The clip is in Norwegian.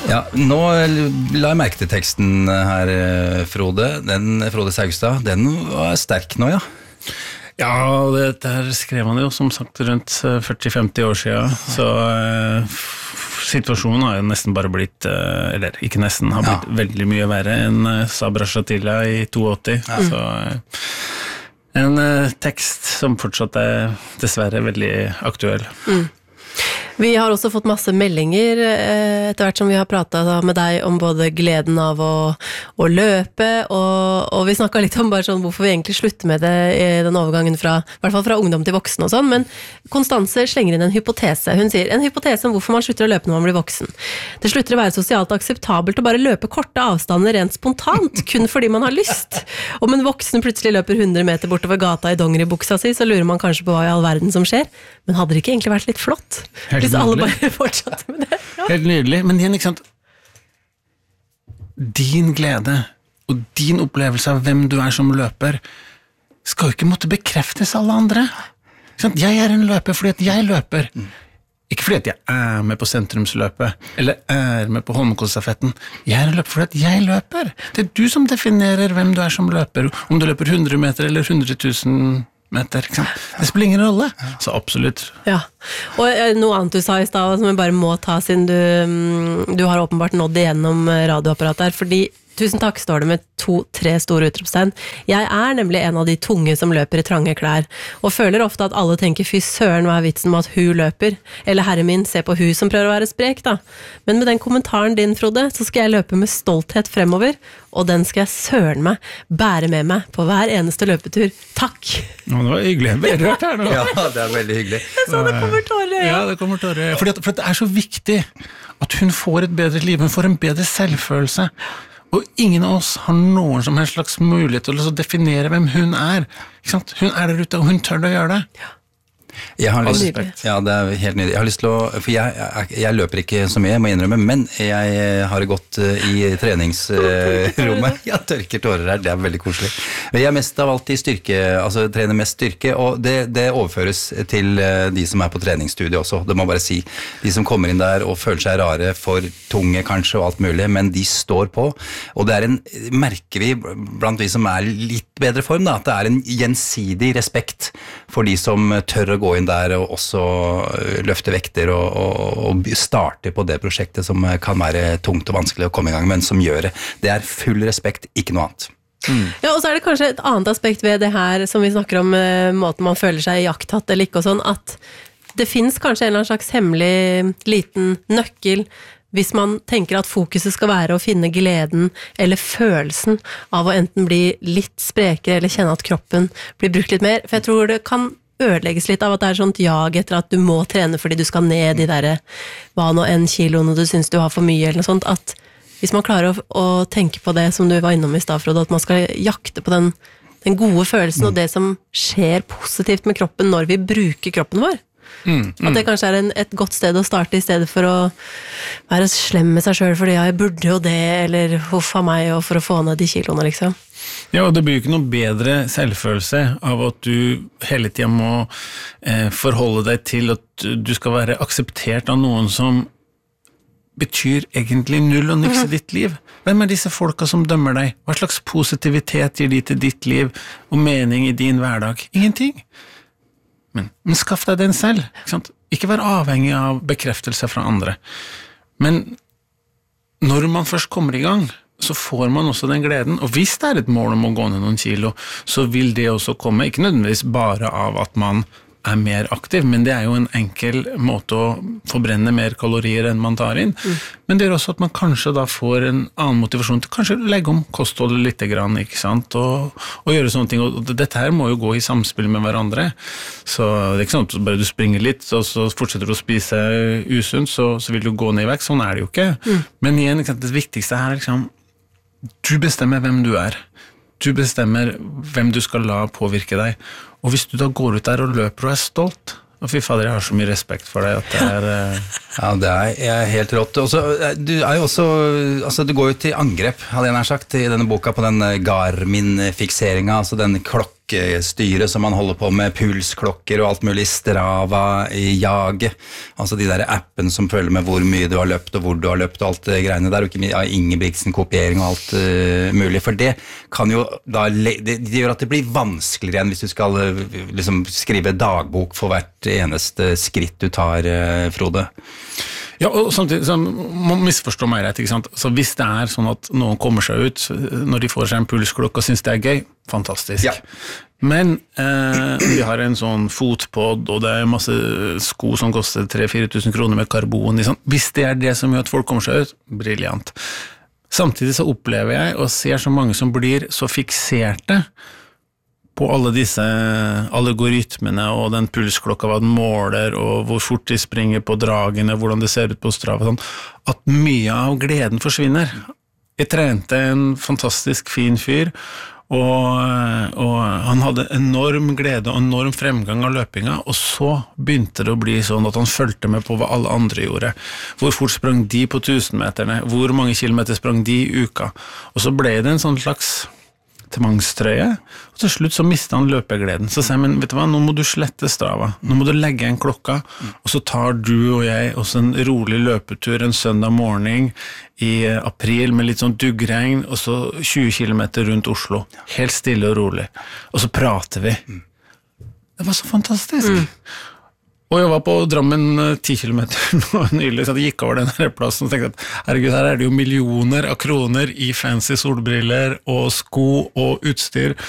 Ja, nå la jeg merke til teksten her, Frode. Frode Saugstad, den var sterk nå, ja. Ja, det der skrev han jo som sagt rundt 40-50 år siden, så situasjonen har jo nesten bare blitt, eller ikke nesten, har blitt veldig mye verre enn Sabra Shatila i 82, så en tekst som fortsatt dessverre veldig aktuell. Vi har også fått masse meldinger etter hvert som vi har pratet med deg om både gleden av å løpe, og vi snakket litt om bare sånn hvorfor vi egentlig slutter med det i den overgangen i hvert fall fra ungdom til voksen og sånn, men Konstanse slenger inn en hypotese. Hun sier, en hypotese om hvorfor man slutter å løpe når man blir voksen. Det slutter å være sosialt akseptabelt å bare løpe korte avstander rent spontant, kun fordi man har lyst. Om en voksen plutselig løper 100 meter bortover gata i dongeribuksa si, så lurer man kanskje på hva i all verden som skjer, men hadde det ikke egentlig vært litt flott? Hvis alle bare fortsatte med det. Ja. Helt nydelig, men igjen, ikke sant? Din glede og din opplevelse av hvem du som løper skal jo ikke måtte bekreftes alle andre. Ikke sant? Jeg en løper fordi at jeg løper. Ikke fordi at jeg med på sentrumsløpet, eller med på Holmenkollstafetten. Jeg en løper fordi at jeg løper. Det du som definerer hvem du som løper, om du løper 100 meter eller 100 000 meter, ikke sant? Det spiller ingen rolle, så absolutt. Ja, og noe annet du sa i sted, som jeg bare må ta siden du har åpenbart nådd igjennom radioapparatet her, fordi tusen takk, står det med 2-3 store utropstegn. Jeg nemlig en av de tunge som løper i trange klær, og føler ofte at alle tenker, fy søren, hva vitsen med at hun løper? Eller herre min, se på hun som prøver å være sprek da. Men med den kommentaren din, Frode, så skal jeg løpe med stolthet fremover, og den skal jeg søren meg bære med meg på hver eneste løpetur. Takk! Ja, det var hyggelig. Veldig rart her nå. Ja, det veldig hyggelig. Jeg så det kommer tårer. Ja, det kommer tårer. For det så viktig at hun får et bedre liv, hun får en bedre selvfølelse. Og ingen av oss har noen som helst slags mulighet til å definere hvem hun ikke sant? Hun der ute, og hun tør å gjøre det. Jeg har lyst, ja, det helt nydelig. Jeg har lyst til å, for jeg løper ikke så mye, jeg må innrømme, men jeg har gått i treningsrommet. Jeg tørker tårer her, det veldig koselig. Jeg mest av alt i styrke, altså trener mest styrke, og det overføres til de som på treningsstudiet også, det må bare si. De som kommer inn der og føler seg rare, for tunge kanskje og alt mulig, men de står på, og det merker vi blant vi som litt bedre form, da, at det en gjensidig respekt for de som tør å gå inn der og også løfte vekter og starte på det prosjektet som kan være tungt og vanskelig å komme i gang, men som gjør det. Det full respekt, ikke noe annet. Ja, og så det kanskje et annet aspekt ved det her som vi snakker om, måten man føler seg jakttatt eller ikke og sånn, at det finnes kanskje en eller annen slags hemmelig liten nøkkel hvis man tenker at fokuset skal være å finne gleden eller følelsen av å enten bli litt sprekere eller kjenne at kroppen blir brukt litt mer, for jeg tror det kan ødelegges litt av at det sånt jag etter at du må trene fordi du skal ned de der hva nå 1 kilo når du synes du har for mye eller noe sånt, at hvis man klarer å tenke på det som du var innom i sted, Frode, at man skal jakte på den gode følelsen og det som skjer positivt med kroppen når vi bruker kroppen vår. At det kanskje et godt sted å starte i stedet for å være slem med seg selv fordi jeg burde jo det, eller huffa meg og for å få ned de kiloene liksom. Ja, og det blir jo ikke noe bedre selvfølelse av at du hele tiden må forholde deg til at du skal være akseptert av noen som betyr egentlig null og niks i ditt liv. Hvem disse folka som dømmer deg? Hva slags positivitet gir de til ditt liv og mening i din hverdag? Ingenting. Men skaff deg den selv, ikke sant? Ikke vær avhengig av bekreftelse fra andre. Men når man først kommer i gang, så får man også den gleden, og hvis det et mål om å gå ned noen kilo, så vil det også komme, ikke nødvendigvis bare av at man mer aktiv, men det jo en enkel måte å forbrenne mer kalorier enn man tar inn. Men det gjør også at man kanskje da får en annen motivasjon til kanskje legge om kostholdet litt grann, ikke sant? Og gjøre sånne ting. Og dette her må jo gå i samspill med hverandre. Så det ikke sånn at bare du springer litt, og så fortsetter du å spise usunt, så vil du gå ned i vekt. Sånn det jo ikke. Men igjen, det viktigste her liksom, du bestemmer hvem du Du bestemmer hvem du skal la påvirke deg. Og hvis du da går ut der og løper og stolt, og fy fader, jeg har så mye respekt for deg at det Ja, det helt rått. Også, du jo også, altså du går jo til angrep, hadde jeg nær sagt, i denne boka på den Garmin-fikseringen, altså den klokka klokkestyre som man holder på med, pulsklokker og alt mulig, Strava i jaget, altså de der appen som følger med hvor mye du har løpt og hvor du har løpt og alt det greiene der, og ikke mye Ingebrigtsen-kopiering og alt mulig, for det kan jo da, det gjør at det blir vanskeligere igjen hvis du skal liksom skrive dagbok for hvert eneste skritt du tar, Frode. Ja, og samtidig, så man misforstår meg rett, ikke sant? Så hvis det sånn at noen kommer seg ut når de får seg en pulsklokk og synes det gøy, fantastisk. Ja. Men vi har en sånn fotpod, og det masse sko som koster 3-4 tusen kroner med karbon. Liksom. Hvis det det som gjør at folk kommer seg ut, briljant. Samtidig så opplever jeg og ser så mange som blir så fikserte på alle disse algoritmene og den pulsklokka, hva den måler, og hvor fort de springer på dragene, hvordan det ser ut på Strava, sånn, at mye av gleden forsvinner. Jeg trente en fantastisk fin fyr, og han hadde enorm glede og enorm fremgang av løpinga, og så begynte det å bli sånn at han følte med på hva alle andre gjorde. Hvor fort sprang de på 1000-meterne, hvor mange kilometer sprang de i uka, og så ble det en sånn slags tvangstrøye, og til slutt så mistet han løpegleden. Så sier jeg, men vet du hva, nå må du slette Strava, nå må du legge en klokka, og så tar du og jeg også en rolig løpetur en søndag morgen i april med litt sånn duggregn, og så 20 kilometer rundt Oslo, helt stille og rolig, og så prater vi. Det var så fantastisk. Og jeg var på Drammen 10 kilometer nå nylig, så jeg gikk over den her plassen og tenkte at herregud, her det jo millioner av kroner i fancy solbriller og sko og utstyr,